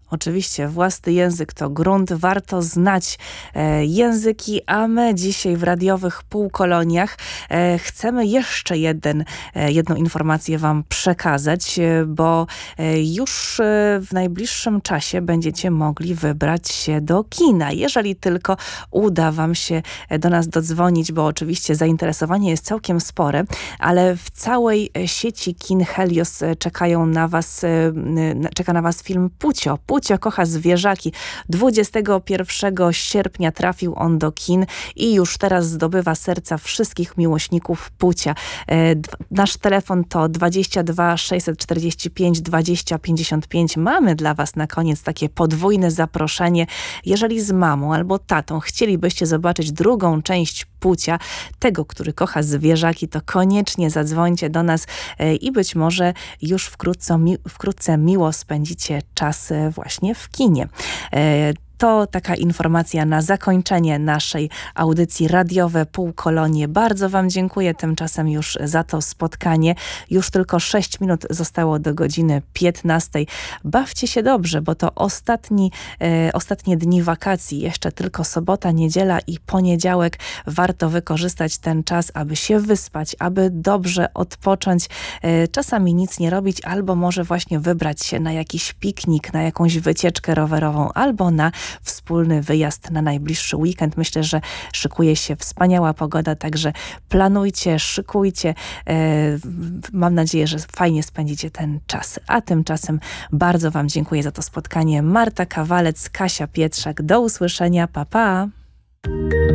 Oczywiście, własny język to grunt, warto znać języki, a my dzisiaj w radiowych półkoloniach chcemy jeszcze jedną informację wam przekazać, bo już w najbliższym czasie będziecie mogli wybrać się do kina, jeżeli tylko uda wam się do nas dodzwonić, bo oczywiście zainteresowanie jest całkiem spore, ale w całej sieci kin Helios czeka na was film Pucio. Pucio kocha zwierzaki. 21 sierpnia trafił on do kin i już teraz zdobywa serca wszystkich miłośników Pucia. Nasz telefon to 22 645 20 55. Mamy dla was na koniec takie podwójne zaproszenie. Jeżeli z mamą albo tatą chcielibyście zobaczyć drugą część Pucia, tego, który kocha zwierzaki, to koniecznie zadzwońcie do nas i być może już wkrótce miło spędzicie czas właśnie w kinie. To taka informacja na zakończenie naszej audycji radiowe Półkolonie. Bardzo wam dziękuję tymczasem już za to spotkanie. Już tylko 6 minut zostało do godziny 15. Bawcie się dobrze, bo to ostatnie dni wakacji. Jeszcze tylko sobota, niedziela i poniedziałek. Warto wykorzystać ten czas, aby się wyspać, aby dobrze odpocząć. Czasami nic nie robić, albo może właśnie wybrać się na jakiś piknik, na jakąś wycieczkę rowerową, albo na wspólny wyjazd na najbliższy weekend. Myślę, że szykuje się wspaniała pogoda, także planujcie, szykujcie. Mam nadzieję, że fajnie spędzicie ten czas. A tymczasem bardzo wam dziękuję za to spotkanie. Marta Kawalec, Kasia Pietrzak. Do usłyszenia. Pa, pa!